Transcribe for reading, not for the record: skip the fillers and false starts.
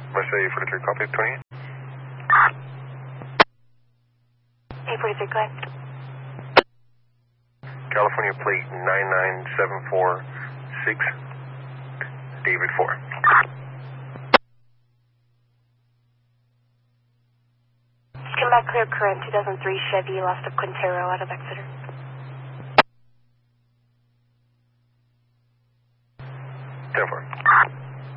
Mercedes 843, copy 28. 843, go ahead. California plate 99746, David 4. Come back clear current, 2003 Chevy, lost of Quintero out of Exeter. 10-4.